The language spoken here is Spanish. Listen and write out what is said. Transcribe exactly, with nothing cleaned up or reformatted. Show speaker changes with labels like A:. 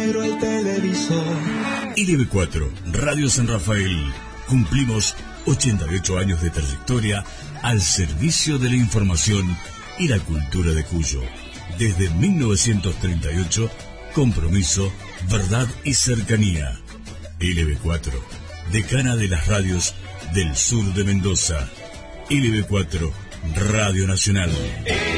A: negro el televisor.
B: L B cuatro, Radio San Rafael. Cumplimos ochenta y ocho años de trayectoria al servicio de la información y la cultura de Cuyo. Desde mil novecientos treinta y ocho, compromiso, verdad y cercanía. L B cuatro, decana de las radios del sur de Mendoza. L B cuatro, Radio Nacional.